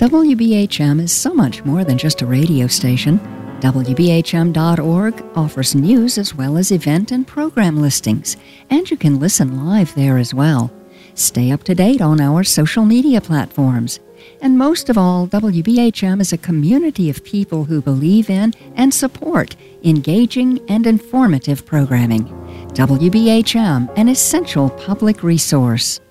WBHM is so much more than just a radio station. WBHM.org offers news as well as event and program listings, and you can listen live there as well. Stay up to date on our social media platforms. And most of all, WBHM is a community of people who believe in and support engaging and informative programming. WBHM, an essential public resource.